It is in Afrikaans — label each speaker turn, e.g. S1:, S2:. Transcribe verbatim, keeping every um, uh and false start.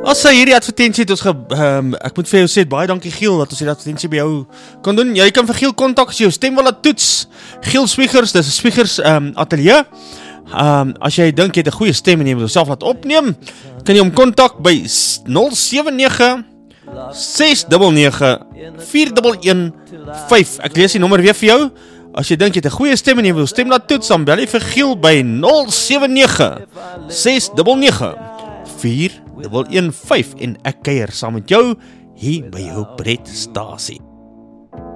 S1: As sy hierdie advertensie het ons ge, um, ek moet vir jou sê, baie dankie Giel, dat ons hierdie advertensie by jou kan doen. Jy kan vir Giel kontak as jy jou stem wil laat toets. Giel Swiegers, dis 'n Swiegers um, atelier. Um, as jy dink jy het 'n goeie stem en jy wil jouself laat opneem, kan jy hom kontak by nul sewe nege ses nege nege vier een een vyf. Ek lees die nommer weer vir jou. As jy dink jy het 'n goeie stem en jy wil stem laat toets, dan bel jy vir Giel by nul sewe nege ses nege nege vier een een vyf en ek kuier saam met jou hier by jou pretstasie.